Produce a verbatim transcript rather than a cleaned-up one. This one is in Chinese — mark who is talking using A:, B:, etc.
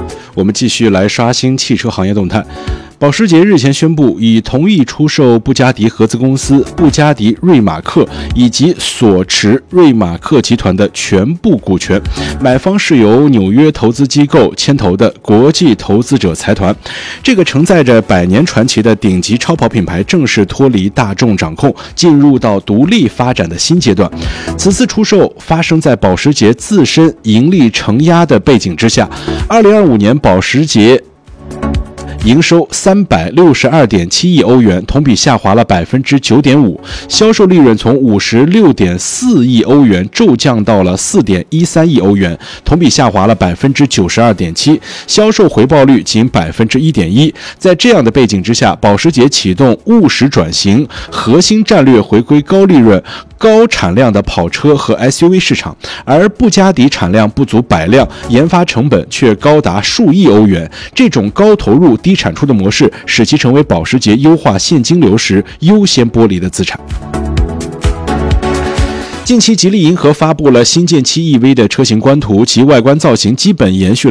A: 我们继续来刷新汽车行业动态。保时捷日前宣布，已同意出售布加迪合资公司布加迪瑞马克以及所持瑞马克集团的全部股权，买方是由纽约投资机构牵头的国际投资者财团。这个承载着百年传奇的顶级超跑品牌正式脱离大众掌控，进入到独立发展的新阶段。此次出售发生在保时捷自身盈利承压的背景之下。二零二五年，保时捷营收三百六十二点七亿欧元，同比下滑了百分之九点五，销售利润从五十六点四亿欧元骤降到了四点一三亿欧元，同比下滑了百分之九十二点七，销售回报率仅百分之一点一。在这样的背景之下，保时捷启动务实转型，核心战略回归高利润、高产量的跑车和 S U V 市场，而布加迪产量不足百辆，研发成本却高达数亿欧元。这种高投入低产出的模式，使其成为保时捷优化现金流时优先剥离的资产。近期，吉利银河发布了新建七 E V 的车型官图，其外观造型基本延续了